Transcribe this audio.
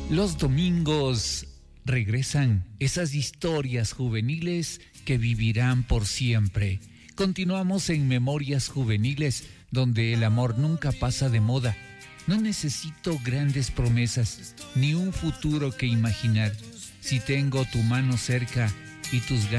Los domingos regresan esas historias juveniles que vivirán por siempre. Continuamos en Memorias Juveniles, donde el amor nunca pasa de moda. No necesito grandes promesas, ni un futuro que imaginar. Si tengo tu mano cerca y tus ganas